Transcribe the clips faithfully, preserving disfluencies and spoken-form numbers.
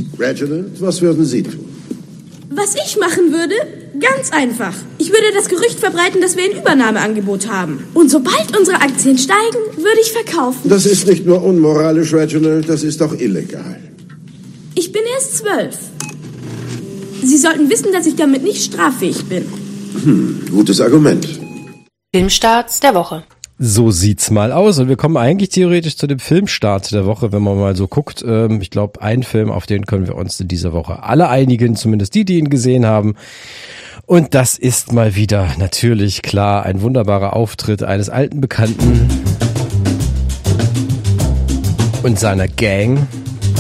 Reginald, was würden Sie tun? Was ich machen würde? Ganz einfach. Ich würde das Gerücht verbreiten, dass wir ein Übernahmeangebot haben. Und sobald unsere Aktien steigen, würde ich verkaufen. Das ist nicht nur unmoralisch, Reginald, das ist auch illegal. Ich bin erst zwölf. Sie sollten wissen, dass ich damit nicht straffähig bin. Hm, gutes Argument. Filmstarts der Woche. So sieht's mal aus. Und wir kommen eigentlich theoretisch zu dem Filmstart der Woche, wenn man mal so guckt. Ähm, ich glaube, ein Film, auf den können wir uns in dieser Woche alle einigen, zumindest die, die ihn gesehen haben. Und das ist mal wieder natürlich klar ein wunderbarer Auftritt eines alten Bekannten und seiner Gang.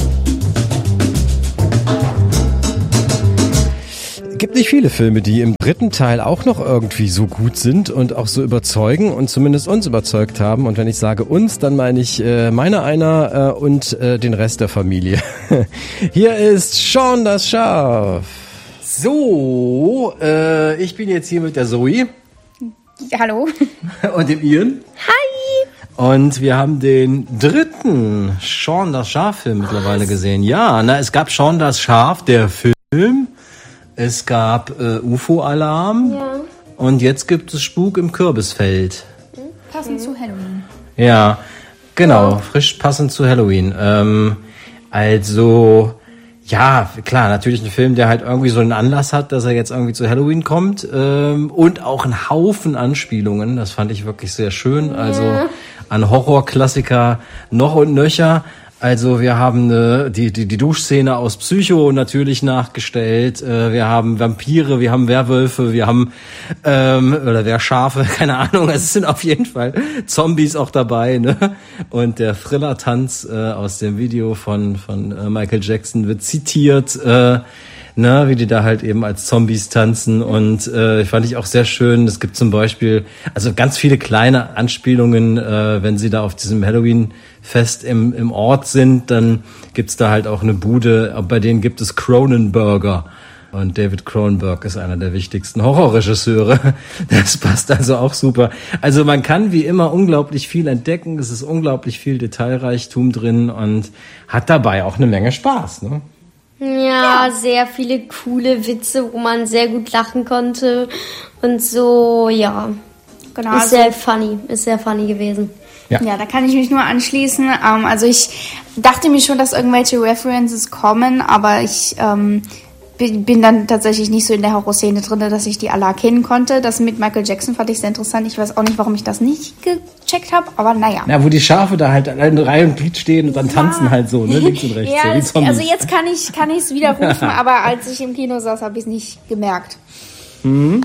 Es gibt nicht viele Filme, die im dritten Teil auch noch irgendwie so gut sind und auch so überzeugen und zumindest uns überzeugt haben. Und wenn ich sage uns, dann meine ich äh, meiner einer äh, und äh, den Rest der Familie. Hier ist Shaun das Schaf. So, äh, ich bin jetzt hier mit der Zoe. Ja, hallo. Und dem Ian. Hi. Und wir haben den dritten Shaun das Schaf-Film mittlerweile gesehen. Ja, na, es gab Shaun das Schaf, der Film. Es gab äh, U F O-Alarm. Ja. Und jetzt gibt es Spuk im Kürbisfeld. Passend mhm. zu Halloween. Ja, genau, ja. Frisch passend zu Halloween. Ähm, also, ja, klar, natürlich ein Film, der halt irgendwie so einen Anlass hat, dass er jetzt irgendwie zu Halloween kommt. Ähm, und auch einen Haufen Anspielungen. Das fand ich wirklich sehr schön. Also ja. An Horrorklassiker noch und nöcher. Also wir haben äh, die, die die Duschszene aus Psycho natürlich nachgestellt. Äh, wir haben Vampire, wir haben Werwölfe, wir haben ähm, oder Wehrschafe, keine Ahnung. Es sind auf jeden Fall Zombies auch dabei, ne? Und der Thriller-Tanz äh, aus dem Video von von äh, Michael Jackson wird zitiert. Äh, Ne, wie die da halt eben als Zombies tanzen und äh, fand ich auch sehr schön. Es gibt zum Beispiel also ganz viele kleine Anspielungen, äh, wenn sie da auf diesem Halloween-Fest im im Ort sind, dann gibt's da halt auch eine Bude, bei denen gibt es Cronenberger. Und David Cronenberg ist einer der wichtigsten Horrorregisseure. Das passt also auch super. Also man kann wie immer unglaublich viel entdecken. Es ist unglaublich viel Detailreichtum drin und hat dabei auch eine Menge Spaß, ne? Ja, ja, sehr viele coole Witze, wo man sehr gut lachen konnte und so, ja. Genau, ist also, sehr funny, ist sehr funny gewesen. Ja. ja, da kann ich mich nur anschließen. Ähm, also ich dachte mir schon, dass irgendwelche References kommen, aber ich ähm, bin, bin dann tatsächlich nicht so in der Horrorszene drin, dass ich die alle erkennen konnte. Das mit Michael Jackson fand ich sehr interessant. Ich weiß auch nicht, warum ich das nicht gecheckt habe, aber naja. Na, wo die Schafe da halt in Reihe und Glied stehen und dann ja. tanzen halt so, ne, links und rechts. Ja, so, wie Zombies. Also jetzt kann ich kann ich es widerrufen, aber als ich im Kino saß, habe ich es nicht gemerkt. Mhm.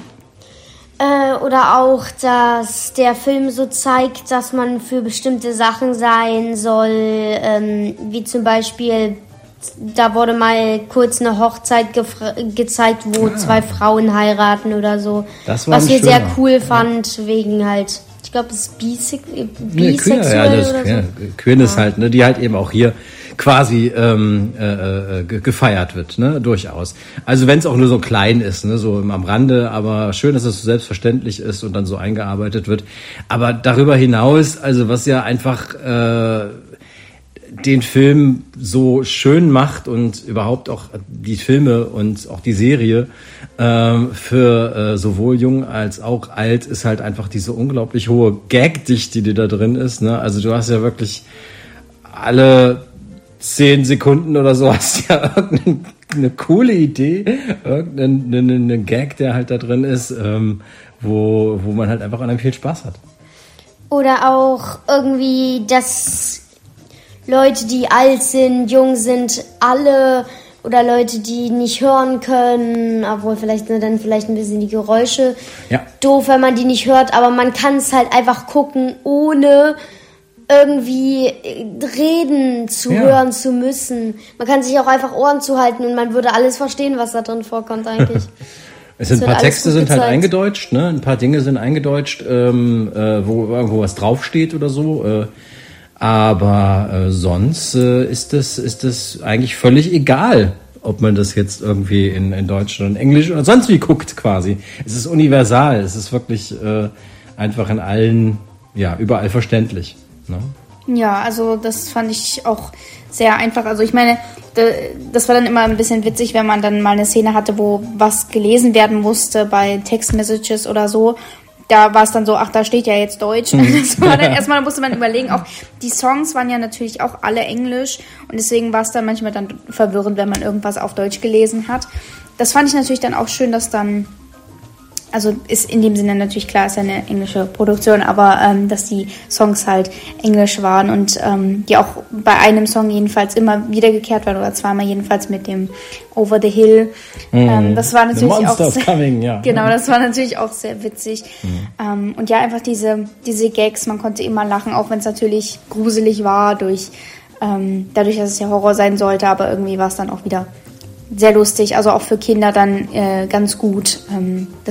Äh, oder auch, dass der Film so zeigt, dass man für bestimmte Sachen sein soll, ähm, wie zum Beispiel, da wurde mal kurz eine Hochzeit gefra- gezeigt, wo ah. zwei Frauen heiraten oder so. Das war was ich schöner. sehr cool fand, ja. wegen halt, ich glaube, es ist bisex- bisexuell nee, ja, das, oder so. Ja, Queerness ja. halt, ne, die halt eben auch hier quasi ähm, äh, äh, gefeiert wird, ne, durchaus. Also wenn es auch nur so klein ist, ne, so am Rande, aber schön, dass es so selbstverständlich ist und dann so eingearbeitet wird. Aber darüber hinaus, also was ja einfach äh, den Film so schön macht und überhaupt auch die Filme und auch die Serie ähm, für äh, sowohl jung als auch alt ist halt einfach diese unglaublich hohe Gagdichte, die da drin ist. Ne? Also du hast ja wirklich alle zehn Sekunden oder so hast ja irgendeine coole Idee, irgendeinen Gag, der halt da drin ist, ähm, wo, wo man halt einfach an einem viel Spaß hat. Oder auch irgendwie, dass Leute, die alt sind, jung sind, alle oder Leute, die nicht hören können, obwohl vielleicht ne, dann vielleicht ein bisschen die Geräusche ja. doof, wenn man die nicht hört, aber man kann es halt einfach gucken, ohne irgendwie reden zu ja. hören zu müssen. Man kann sich auch einfach Ohren zuhalten und man würde alles verstehen, was da drin vorkommt eigentlich. Es sind ein paar Texte sind halt eingedeutscht, ne? Ein paar Dinge sind eingedeutscht, ähm, äh, wo irgendwo was draufsteht oder so. Äh, aber äh, sonst äh, ist das ist das eigentlich völlig egal, ob man das jetzt irgendwie in, in Deutsch oder in Englisch oder sonst wie guckt quasi. Es ist universal, es ist wirklich äh, einfach in allen, ja, überall verständlich. Ne? Ja, also das fand ich auch sehr einfach. Also ich meine, das war dann immer ein bisschen witzig, wenn man dann mal eine Szene hatte, wo was gelesen werden musste bei Text-Messages oder so. Da war es dann so, ach, da steht ja jetzt Deutsch. Das war dann erstmal, da musste man überlegen, auch die Songs waren ja natürlich auch alle Englisch und deswegen war es dann manchmal dann verwirrend, wenn man irgendwas auf Deutsch gelesen hat. Das fand ich natürlich dann auch schön, dass dann, also ist in dem Sinne natürlich klar, ist ja eine englische Produktion, aber ähm, dass die Songs halt englisch waren und ähm, die auch bei einem Song jedenfalls immer wiedergekehrt waren oder zweimal jedenfalls mit dem Over the Hill. Mm. Ähm, das war natürlich auch sehr, coming, ja. Genau, das war natürlich auch sehr witzig. Mm. Ähm, und ja, einfach diese diese Gags, man konnte immer lachen, auch wenn es natürlich gruselig war durch ähm, dadurch, dass es ja Horror sein sollte, aber irgendwie war es dann auch wieder sehr lustig, also auch für Kinder dann äh, ganz gut. Ähm,